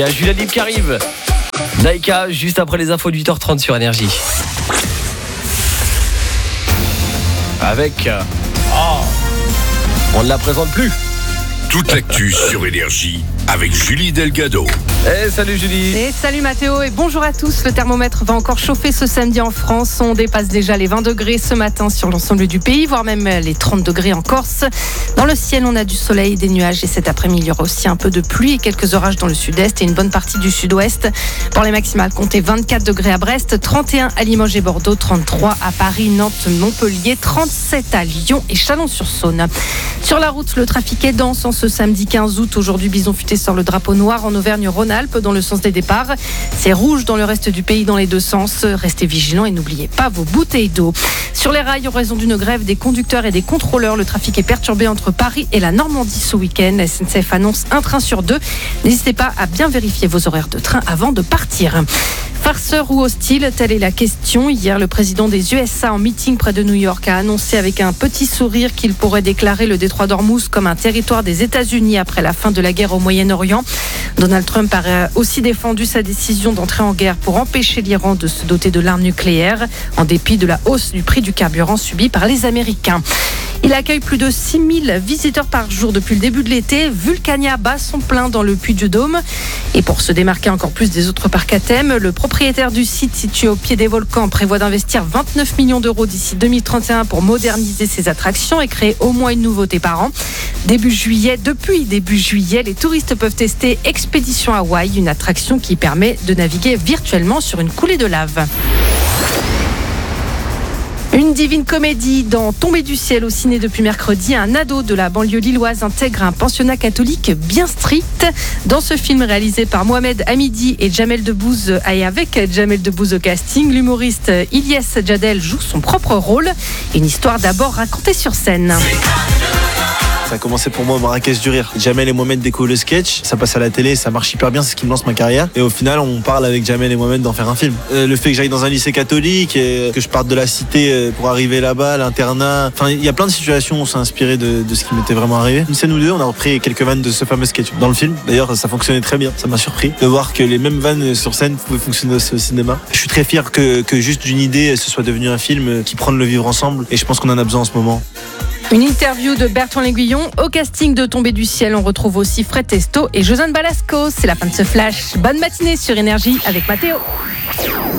Il y a Julia Lib qui arrive. Naïka, juste après les infos de 8h30 sur Énergie. Avec... on ne la présente plus. Toute l'actu sur Énergie avec Julie Delgado. Salut Julie. Et salut Mathéo et bonjour à tous. Le thermomètre va encore chauffer ce samedi en France. On dépasse déjà les 20 degrés ce matin sur l'ensemble du pays, voire même les 30 degrés en Corse. Dans le ciel, on a du soleil, des nuages et cet après-midi, il y aura aussi un peu de pluie et quelques orages dans le sud-est et une bonne partie du sud-ouest. Pour les maximales, comptez 24 degrés à Brest, 31 à Limoges et Bordeaux, 33 à Paris, Nantes, Montpellier, 37 à Lyon et Chalon-sur-Saône. Sur la route, le trafic est dense en ce samedi 15 août. Aujourd'hui, Bison Futé sort le drapeau noir en Auvergne-Rhône-Alpes dans le sens des départs. C'est rouge dans le reste du pays dans les deux sens. Restez vigilants et n'oubliez pas vos bouteilles d'eau. Sur les rails, en raison d'une grève des conducteurs et des contrôleurs, le trafic est perturbé entre Paris et la Normandie ce week-end. La SNCF annonce un train sur deux. N'hésitez pas à bien vérifier vos horaires de train avant de partir. Farceur ou hostile, telle est la question. Hier, le président des USA en meeting près de New York a annoncé avec un petit sourire qu'il pourrait déclarer le détroit d'Ormuz comme un territoire des États-Unis après la fin de la guerre au Moyen-Orient. Donald Trump a aussi défendu sa décision d'entrer en guerre pour empêcher l'Iran de se doter de l'arme nucléaire, en dépit de la hausse du prix du carburant subie par les Américains. Il accueille plus de 6000 visiteurs par jour depuis le début de l'été. Vulcania bat son plein dans le Puy-de-Dôme. Et pour se démarquer encore plus des autres parcs à thème, le propriétaire du site situé au pied des volcans prévoit d'investir 29 millions d'euros d'ici 2031 pour moderniser ses attractions et créer au moins une nouveauté par an. Depuis début juillet, les touristes peuvent tester Expédition Hawaï, une attraction qui permet de naviguer virtuellement sur une coulée de lave. Une divine comédie dans Tombé du ciel au ciné depuis mercredi. Un ado de la banlieue lilloise intègre un pensionnat catholique bien strict. Dans ce film réalisé par Mohamed Hamidi et Jamel Debbouze, et avec Jamel Debbouze au casting, l'humoriste Ilyes Djadel joue son propre rôle. Une histoire d'abord racontée sur scène. Ça a commencé pour moi au Marrakech du Rire. Jamel et Mohamed découvrent le sketch, ça passe à la télé, ça marche hyper bien, c'est ce qui me lance ma carrière. Et au final, on parle avec Jamel et Mohamed d'en faire un film. Le fait que j'aille dans un lycée catholique, et que je parte de la cité pour arriver là-bas, l'internat. Enfin, il y a plein de situations où on s'est inspiré de ce qui m'était vraiment arrivé. Une scène ou deux, on a repris quelques vannes de ce fameux sketch dans le film. D'ailleurs, ça fonctionnait très bien. Ça m'a surpris de voir que les mêmes vannes sur scène pouvaient fonctionner aussi au cinéma. Je suis très fier que juste d'une idée, ce soit devenu un film qui prend le vivre ensemble. Et je pense qu'on en a besoin en ce moment. Une interview de Bertrand L'Aiguillon. Au casting de Tombé du ciel, on retrouve aussi Fred Testo et Josiane Balasco. C'est la fin de ce flash. Bonne matinée sur Énergie avec Mathéo.